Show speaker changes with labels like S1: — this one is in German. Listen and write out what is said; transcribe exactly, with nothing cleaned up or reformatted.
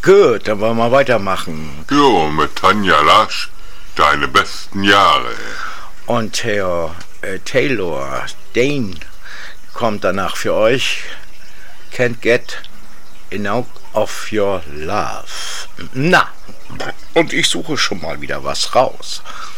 S1: Gut, dann wollen wir weitermachen.
S2: Jo, mit Tanja Lasch, deine besten Jahre.
S1: Und Theo äh, Taylor Dane kommt danach für euch. Can't get enough of your love. Na, und ich suche schon mal wieder was raus.